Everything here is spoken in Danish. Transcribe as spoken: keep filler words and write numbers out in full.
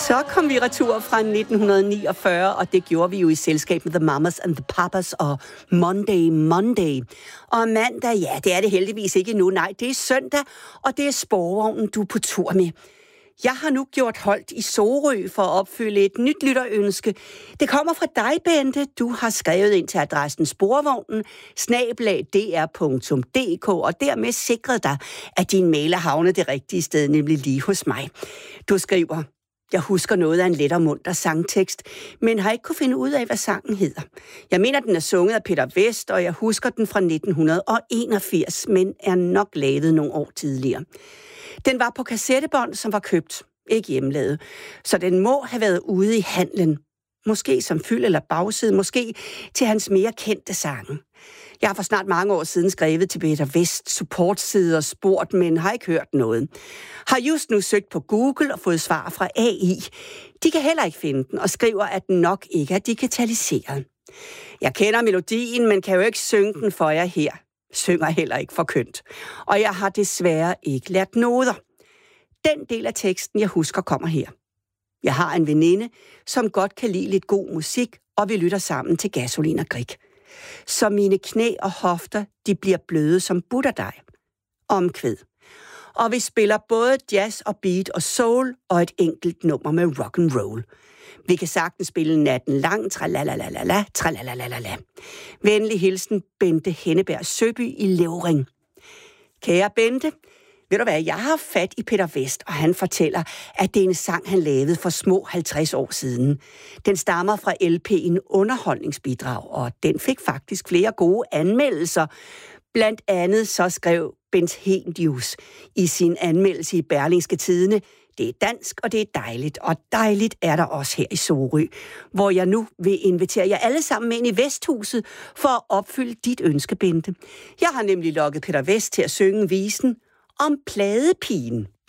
Så kom vi retur fra nitten niogfyrre, og det gjorde vi jo i selskab med The Mamas and the Papas og Monday Monday. Og mandag, ja, det er det heldigvis ikke nu. Nej, det er søndag, og det er Sporvognen, du er på tur med. Jeg har nu gjort holdt i Sorø for at opfylde et nyt lytterønske. Det kommer fra dig, Bente. Du har skrevet ind til adressen sporvognen snabel-a d r punktum d k og dermed sikret dig, at din mail er havnet det rigtige sted, nemlig lige hos mig. Du skriver: Jeg husker noget af en let og munter sangtekst, men har ikke kunne finde ud af, hvad sangen hedder. Jeg mener, den er sunget af Peter Vest, og jeg husker den fra nitten enogfirs, men er nok lavet nogle år tidligere. Den var på kassettebånd, som var købt, ikke hjemmelavet, så den må have været ude i handlen. Måske som fyld eller bagside, måske til hans mere kendte sange. Jeg har for snart mange år siden skrevet til Peter Vest supportside og spurgt, men har ikke hørt noget. Har just nu søgt på Google og fået svar fra A I. De kan heller ikke finde den og skriver, at den nok ikke er digitaliseret. Jeg kender melodien, men kan jo ikke synge den for jer her. Synger heller ikke for kønt. Og jeg har desværre ikke lært noder. Den del af teksten, jeg husker, kommer her. Jeg har en veninde, som godt kan lide lidt god musik, og vi lytter sammen til Gasolin og Grik. Så mine knæ og hofter, de bliver bløde som butterdej. Omkvæd. Og vi spiller både jazz og beat og soul, og et enkelt nummer med rock and roll. Vi kan sagtens spille natten lang, tralalalala, tralalalala. Venlig hilsen, Bente Henneberg Søby i Levring. Kære Bente, ved du hvad, jeg har fat i Peter Vest, og han fortæller, at det er en sang, han lavede for små halvtreds år siden. Den stammer fra L P'en Underholdningsbidrag, og den fik faktisk flere gode anmeldelser. Blandt andet så skrev Bent Hedius i sin anmeldelse i Berlingske Tidende: det er dansk, og det er dejligt, og dejligt er der også her i Sorø, hvor jeg nu vil invitere jer alle sammen med ind i Vesthuset for at opfylde dit ønske, Bente. Jeg har nemlig lokket Peter Vest til at synge visen om Pladepigen.